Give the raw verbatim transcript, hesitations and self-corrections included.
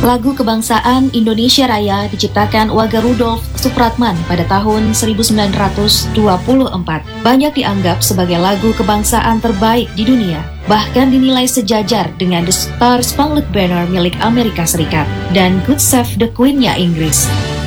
Lagu kebangsaan Indonesia Raya diciptakan Wage Rudolf Supratman pada tahun seribu sembilan ratus dua puluh empat. Banyak dianggap sebagai lagu kebangsaan terbaik di dunia. Bahkan dinilai sejajar dengan The Star Spangled Banner milik Amerika Serikat dan God Save the Queen-nya Inggris.